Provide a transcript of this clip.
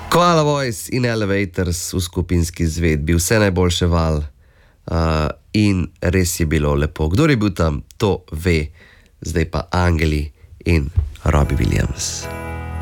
Koala Voice in Elevators v skupinski izvedbi, vse najboljše Val. In res je bilo lepo. Kdor je bil tam, to ve. Zdaj pa Angeli in Robbie Williams.